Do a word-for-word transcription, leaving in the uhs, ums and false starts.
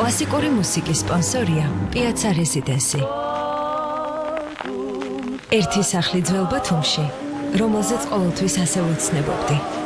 კლასიკური მუსიკის სპონსორია Piazza Residency. ერთი სახლი ძველ ბათუმში, რომელზეც ყოველთვის ასე ვეცნებობდი.